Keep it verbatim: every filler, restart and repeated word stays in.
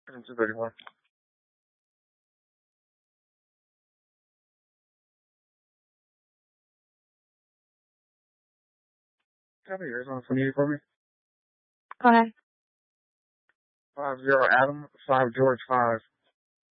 two thirty-one. Have yours on twenty-eight for me. Go ahead. Five zero Adam, five George five.